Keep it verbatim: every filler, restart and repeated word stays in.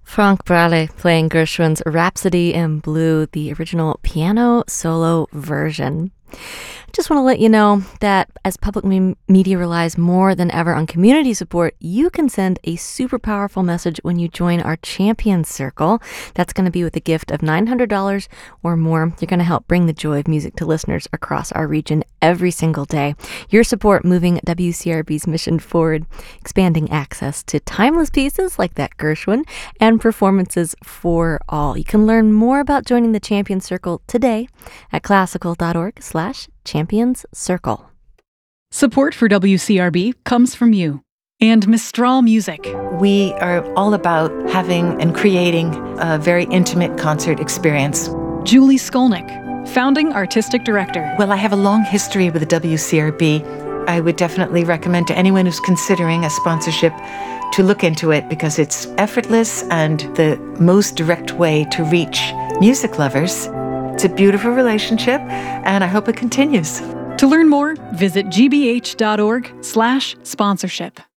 Frank Brale playing Gershwin's Rhapsody in Blue, the original piano solo version. Just want to let you know that as public me- media relies more than ever on community support, you can send a super powerful message when you join our Champions Circle. That's going to be with a gift of nine hundred dollars or more. You're going to help bring the joy of music to listeners across our region every single day. Your support moving W C R B's mission forward, expanding access to timeless pieces like that Gershwin and performances for all. You can learn more about joining the Champions Circle today at classical.org slash Champions Circle. Support for W C R B comes from you and Mistral Music. We are all about having and creating a very intimate concert experience. Julie Skolnick, founding artistic director. Well, I have a long history with the W C R B. I would definitely recommend to anyone who's considering a sponsorship to look into it because it's effortless and the most direct way to reach music lovers. It's a beautiful relationship, and I hope it continues. To learn more, visit gbh.org slash sponsorship.